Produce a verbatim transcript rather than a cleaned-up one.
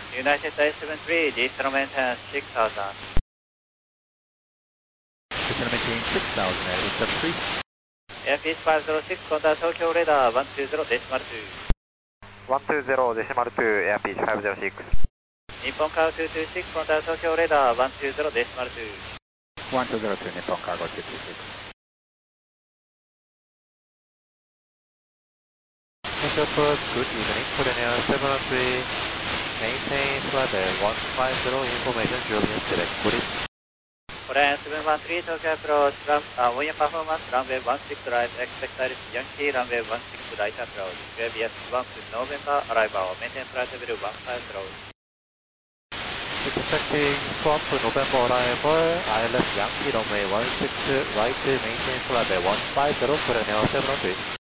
United eight seven three, diesel maintenance six thousand. Diesel maintenance six thousand, Air three. Airfield five zero six, contact Tokyo radar one two zero decimal two. one two zero decimal two, Airfield five zero six. Nippon Cargo two two six, contact Tokyo radar one two zero decimal two. one two zero two, Nippon Cargo two two six. Airport, good evening, Korean Air seven oh three, maintain flight one five zero, information Julian select, good evening. Korean seven one three, Tokyo approach, run, uh, wind performance, runway one six right, expect Iris Yankee, runway one six right approach, A B S one to November, arrival, maintain flight level one five zero. Expecting swap to November arrival, I L S Yankee runway one six right, maintain flight one five zero, Korean Air seven oh three.